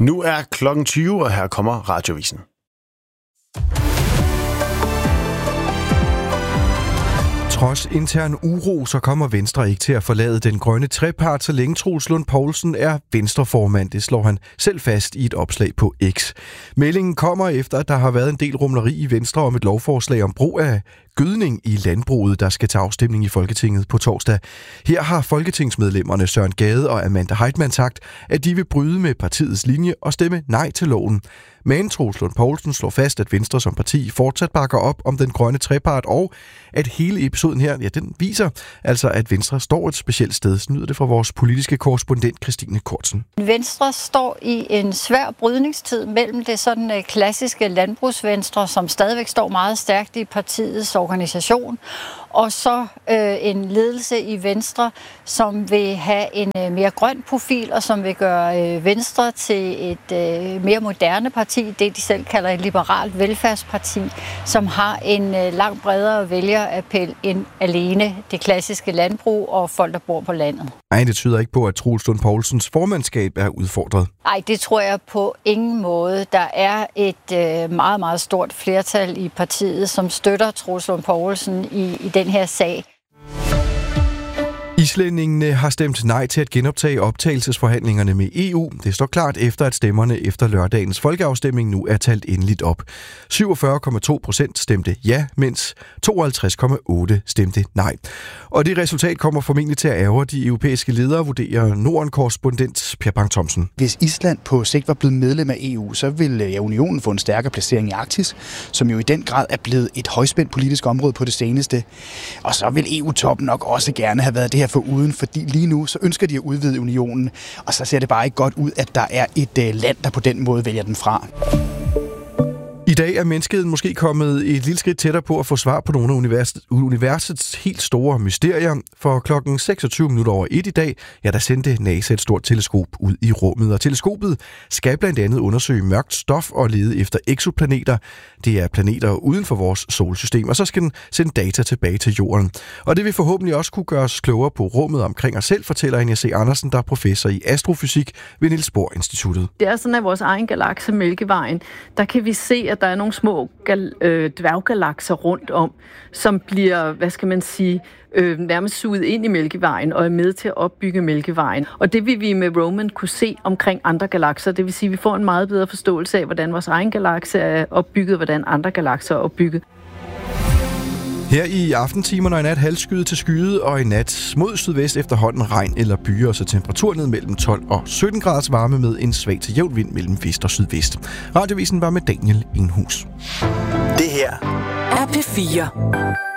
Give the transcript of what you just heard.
Nu er klokken 20, og her kommer Radiovisen. Trods intern uro, så kommer Venstre ikke til at forlade den grønne trepart, så længe Troels Lund Poulsen er venstreformand. Det slår han selv fast i et opslag på X. Meldingen kommer efter, at der har været en del rumleri i Venstre om et lovforslag om brug af gødning i landbruget, der skal til afstemning i Folketinget på torsdag. Her har folketingsmedlemmerne Søren Gade og Amanda Heitmann sagt, at de vil bryde med partiets linje og stemme nej til loven. Men Troels Lund Poulsen slår fast, at Venstre som parti fortsat bakker op om den grønne trepart, og at hele episoden her, den viser altså, at Venstre står et specielt sted. Så nyder det fra vores politiske korrespondent Christine Kortsen. Venstre står i en svær brydningstid mellem det sådan klassiske landbrugsvenstre, som stadigvæk står meget stærkt i partiets organisation, og så en ledelse i Venstre, som vil have en mere grøn profil, og som vil gøre Venstre til et mere moderne parti, det de selv kalder et liberalt velfærdsparti, som har en langt bredere vælgerappel end alene det klassiske landbrug og folk, der bor på landet. Nej, det tyder ikke på, at Troels Lund Poulsens formandskab er udfordret. Nej, det tror jeg på ingen måde. Der er et meget, meget stort flertal i partiet, som støtter Troels Lund Poulsen i den her sag. Islændingene har stemt nej til at genoptage optagelsesforhandlingerne med EU. Det står klart efter, at stemmerne efter lørdagens folkeafstemning nu er talt endeligt op. 47,2% stemte ja, mens 52,8% stemte nej. Og det resultat kommer formentlig til at ærgre de europæiske ledere, vurderer Norden-korrespondent Per Bang Thomsen. Hvis Island på sigt var blevet medlem af EU, så ville unionen få en stærkere placering i Arktis, som jo i den grad er blevet et højspændt politisk område på det seneste. Og så vil EU-toppen nok også gerne have været det her for uden, fordi lige nu så ønsker de at udvide unionen, og så ser det bare ikke godt ud, at der er et land, der på den måde vælger den fra. I dag er menneskeheden måske kommet et lille skridt tættere på at få svar på nogle af universets helt store mysterier. For klokken 26:01 i dag, der sendte NASA et stort teleskop ud i rummet. Og teleskopet skal blandt andet undersøge mørkt stof og lede efter eksoplaneter. Det er planeter uden for vores solsystem, og så skal den sende data tilbage til jorden. Og det vil forhåbentlig også kunne gøre os klogere på rummet omkring os selv, fortæller Anja C. Andersen, der er professor i astrofysik ved Niels Bohr Instituttet. Det er sådan, at vores egen galakse Mælkevejen, der kan vi se, at der er nogle små dværggalakser rundt om, som bliver, nærmest suget ind i Mælkevejen og er med til at opbygge Mælkevejen. Og det vil vi med Roman kunne se omkring andre galakser. Det vil sige, at vi får en meget bedre forståelse af, hvordan vores egen galakse er opbygget, og hvordan andre galakser er opbygget. Her i aftentimerne i nat halvskyet til skyet, og i nat mod sydvest efterhånden regn eller byer, så temperatur ned mellem 12 og 17 graders varme med en svag til jævn vind mellem vest og sydvest. Radiovisen var med Daniel Enghus. Det her er P4.